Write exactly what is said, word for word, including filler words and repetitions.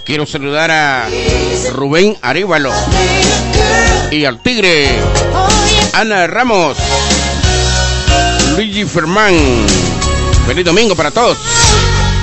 Quiero saludar a Rubén Arévalo y al Tigre, Ana Ramos, Luigi Fermán. Feliz domingo para todos.